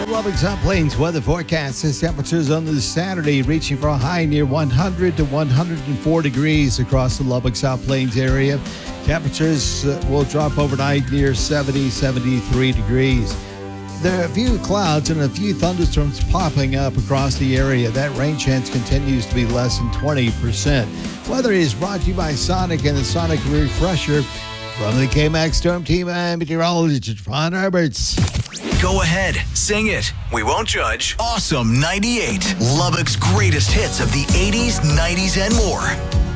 Lubbock South Plains weather forecast says temperatures on this Saturday reaching for a high near 100 to 104 degrees across the Lubbock South Plains area. Temperatures will drop overnight near 70, 73 degrees. There are a few clouds and a few thunderstorms popping up across the area. That rain chance continues to be less than 20%. Weather is brought to you by Sonic and the Sonic Refresher. From the KMAX Storm Team, I'm meteorologist Ron Roberts. Go ahead, sing it. We won't judge. Awesome 98, Lubbock's greatest hits of the 80s, 90s, and more.